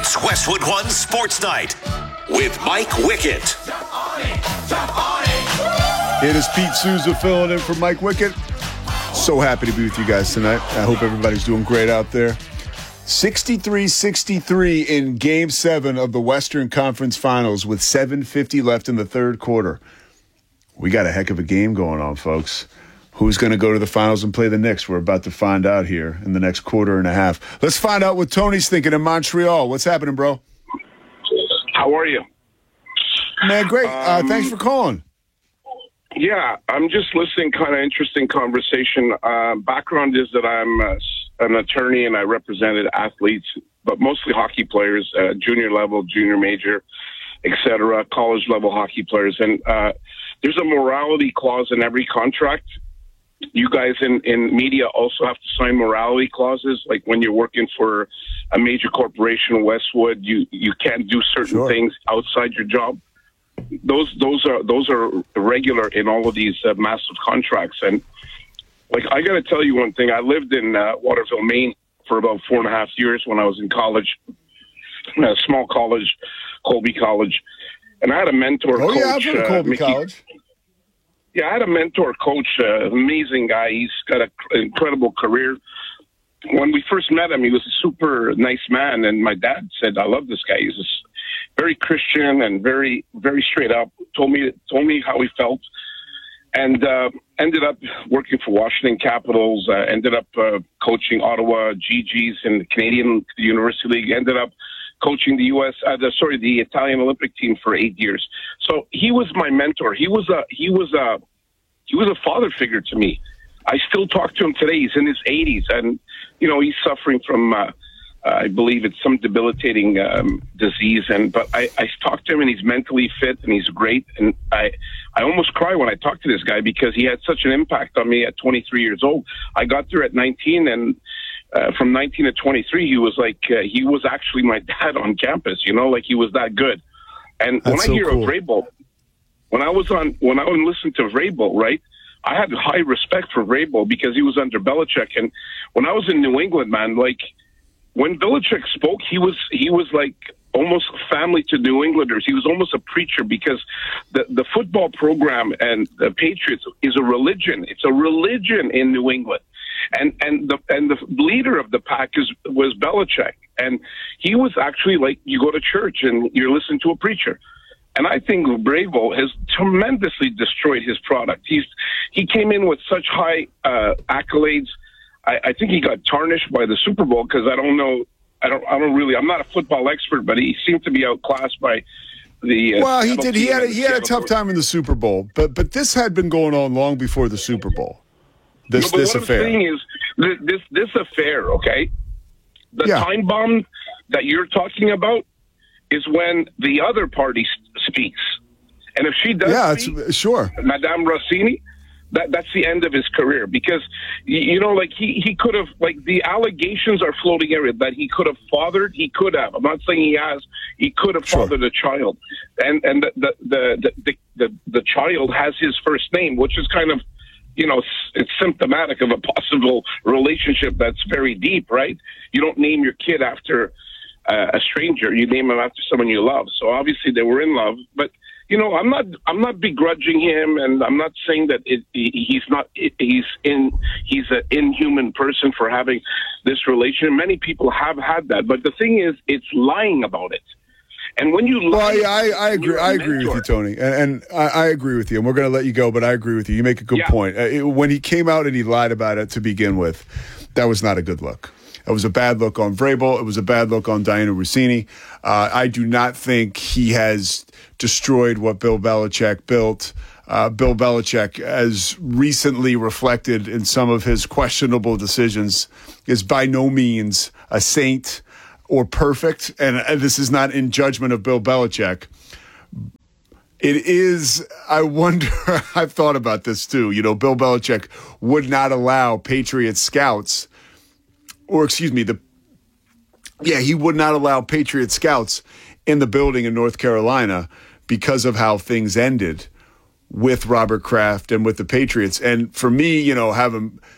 It's Westwood One Sports Night with Mike Wickett. It is Pete Souza filling in for Mike Wickett. So happy to be with you guys tonight. I hope everybody's doing great out there. 63-63 in Game 7 of the Western Conference Finals with 7:50 left in the third quarter. We got a heck of a game going on, folks. Who's going to go to the finals and play the Knicks? We're about to find out here in the next quarter and a half. Let's find out what Tony's thinking in Montreal. What's happening, bro? How are you? Man, great. Thanks for calling. Yeah, I'm just listening. Kind of interesting conversation. Background is that I'm an attorney and I represented athletes, but mostly hockey players, junior level, junior major, etc., college level hockey players. And there's a morality clause in every contract. You guys in media also have to sign morality clauses. Like when you're working for a major corporation, Westwood, you can't do certain things outside your job. Those are regular in all of these massive contracts. And like I got to tell you one thing. I lived in Waterville, Maine, for about 4.5 years when I was in college, a small college, Colby College, and I had a mentor. Oh, coach, yeah, I've been to Colby Mickey College. Yeah, I had a mentor coach, amazing guy. He's got an incredible career. When we first met him, he was a super nice man, and my dad said, "I love this guy. He's just very Christian and very, very straight up." Told me how he felt, and ended up working for Washington Capitals. Ended up coaching Ottawa GGs in the Canadian University League. Ended up coaching the the Italian Olympic team for 8 years. So he was my mentor. He was a father figure to me. I still talk to him today. He's in his 80s, and he's suffering from I believe it's some debilitating disease. But I talked to him, and he's mentally fit, and he's great. And I almost cry when I talk to this guy because he had such an impact on me at 23 years old. I got there at 19, and from 19 to 23, he was he was actually my dad on campus. Like he was that good. And That's when I so hear cool. of Vrabel, when I would listen to Vrabel, right? I had high respect for Vrabel because he was under Belichick. And when I was in New England, man, like when Belichick spoke, he was like almost family to New Englanders. He was almost a preacher because the football program and the Patriots is a religion. It's a religion in New England. And the leader of the pack was Belichick. And he was actually like, you go to church and you're listening to a preacher. And I think Vrabel has tremendously destroyed his product. He came in with such high accolades. I think he got tarnished by the Super Bowl because I don't know. I'm not a football expert, but he seemed to be outclassed by the. Well, he did. He had a tough time in the Super Bowl, but this had been going on long before the Super Bowl. This affair. What I'm saying is this affair. Okay, the time bomb that you're talking about is when the other party speaks, and if she does, sure, Madame Rossini. That's the end of his career because, like he could have, like the allegations are floating area that he could have fathered. He could have. I'm not saying he has. He could have fathered a child, and the child has his first name, which is kind of, it's symptomatic of a possible relationship that's very deep, right? You don't name your kid after a stranger. You name him after someone you love. So obviously they were in love, but. I'm not begrudging him, and I'm not saying that he's an inhuman person for having this relation. Many people have had that, but the thing is, it's lying about it. And when you lie, I agree. I agree with you, Tony, and I agree with you. And we're going to let you go, but I agree with you. You make a good point. When he came out and he lied about it to begin with, that was not a good look. It was a bad look on Vrabel. It was a bad look on Diana Rossini. I do not think he has destroyed what Bill Belichick built. Bill Belichick, as recently reflected in some of his questionable decisions, is by no means a saint or perfect. And this is not in judgment of Bill Belichick. It is, I wonder, I've thought about this too. Bill Belichick would not allow Patriot scouts he would not allow Patriot scouts in the building in North Carolina because of how things ended with Robert Kraft and with the Patriots. And for me, having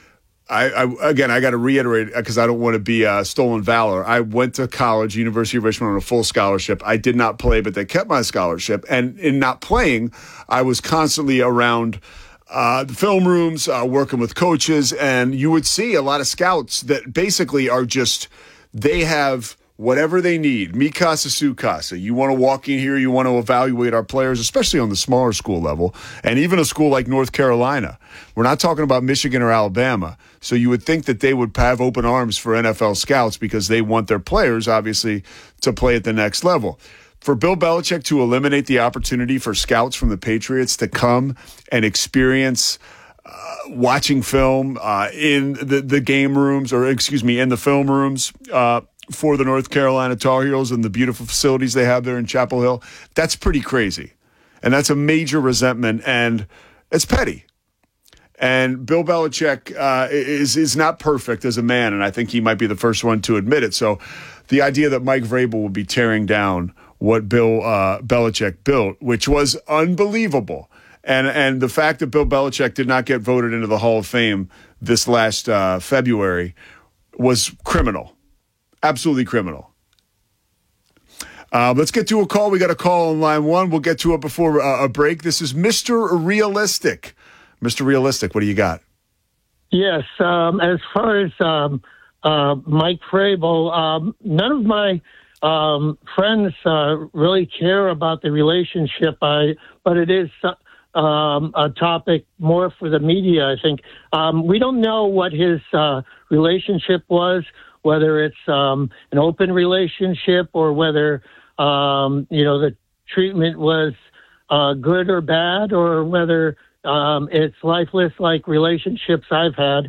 I got to reiterate because I don't want to be stolen valor. I went to college, University of Richmond, on a full scholarship. I did not play, but they kept my scholarship. And in not playing, I was constantly around the film rooms, working with coaches, and you would see a lot of scouts that basically are just, they have whatever they need. Mi casa, su casa. You want to walk in here, you want to evaluate our players, especially on the smaller school level, and even a school like North Carolina. We're not talking about Michigan or Alabama. So you would think that they would have open arms for NFL scouts because they want their players, obviously, to play at the next level. For Bill Belichick to eliminate the opportunity for scouts from the Patriots to come and experience watching film in the game rooms, or in the film rooms for the North Carolina Tar Heels and the beautiful facilities they have there in Chapel Hill, that's pretty crazy. And that's a major resentment, and it's petty. And Bill Belichick is not perfect as a man, and I think he might be the first one to admit it. So the idea that Mike Vrabel would be tearing down what Bill Belichick built, which was unbelievable, and the fact that Bill Belichick did not get voted into the Hall of Fame this last February was criminal. Absolutely criminal. Let's get to a call. We got a call on line one. We'll get to it before a break. This is Mr. Realistic. Mr. Realistic, what do you got? Yes. As far as Mike Vrabel, none of my friends really care about the relationship, but it is a topic more for the media, I think. We don't know what his relationship was, whether it's an open relationship or whether, the treatment was good or bad, or whether it's lifeless like relationships I've had.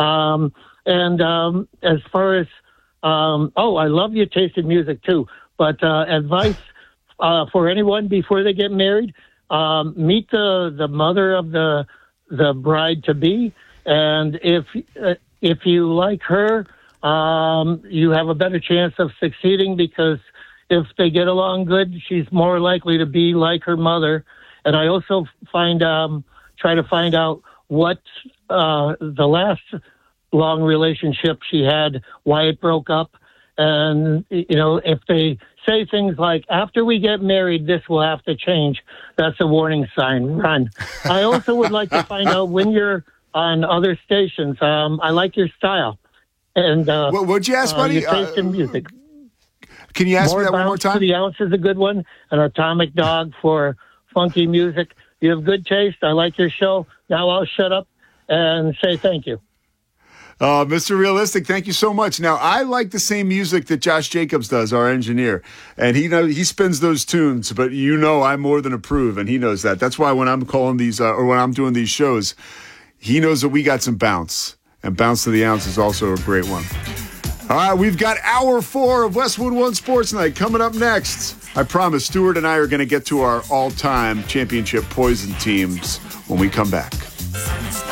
As far as, I love your taste in music too, but advice for anyone before they get married, meet the mother of the bride-to-be, and if you like her, you have a better chance of succeeding, because if they get along good, she's more likely to be like her mother. And I also try to find out what the last long relationship she had, why it broke up. And, if they say things like, after we get married, this will have to change, that's a warning sign. Run. I also would like to find out when you're on other stations. I like your style. And what'd you ask, buddy? Your taste in music. Can you ask me that one more time? To the Ounce is a good one. An Atomic Dog for funky music. You have good taste. I like your show. Now I'll shut up and say thank you. Mr. Realistic, thank you so much. Now, I like the same music that Josh Jacobs does, our engineer, and he spins those tunes, but I more than approve, and he knows that. That's why when I'm calling these, or when I'm doing these shows, he knows that we got some bounce, and Bounce to the Ounce is also a great one. All right, we've got hour 4 of Westwood One Sports Night coming up next. I promise Stuart and I are going to get to our all-time championship poison teams when we come back.